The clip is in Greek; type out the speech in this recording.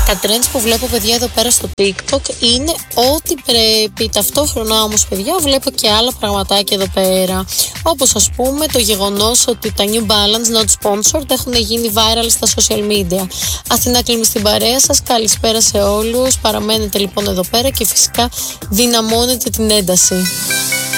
Τα trends που βλέπω, παιδιά, εδώ πέρα στο TikTok είναι ό,τι πρέπει. Ταυτόχρονα όμως, παιδιά, βλέπω και άλλα πραγματάκια εδώ πέρα. Όπως ας πούμε το γεγονός ότι τα New Balance Not Sponsored έχουν γίνει viral στα social media. Αθηνά κλείνει στην παρέα σας. Καλησπέρα σε όλους. Παραμένετε λοιπόν εδώ πέρα και φυσικά δυναμώνετε την ένταση.